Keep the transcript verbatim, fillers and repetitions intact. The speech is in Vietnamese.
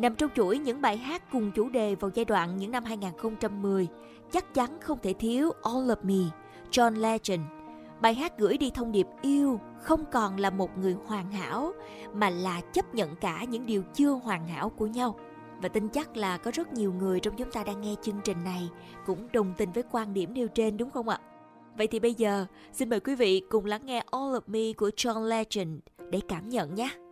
Nằm trong chuỗi những bài hát cùng chủ đề vào giai đoạn những năm hai không một không, chắc chắn không thể thiếu All of Me, John Legend. Bài hát gửi đi thông điệp yêu không còn là một người hoàn hảo, mà là chấp nhận cả những điều chưa hoàn hảo của nhau. Và tin chắc là có rất nhiều người trong chúng ta đang nghe chương trình này cũng đồng tình với quan điểm nêu trên, đúng không ạ? Vậy thì bây giờ, xin mời quý vị cùng lắng nghe All of Me của John Legend để cảm nhận nhé.